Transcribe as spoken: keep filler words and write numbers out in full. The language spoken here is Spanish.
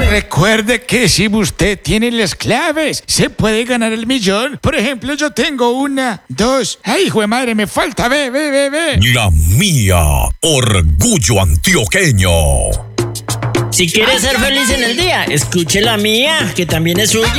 recuerde que si usted tiene las claves, se puede ganar el millón. Por ejemplo, yo tengo una, dos. ¡Ay, hijo de madre, me falta! ¡Ve, ve, ve, ve! La mía, orgullo antioqueño. Si quiere ser feliz en el día, escuche la mía, que también es suya.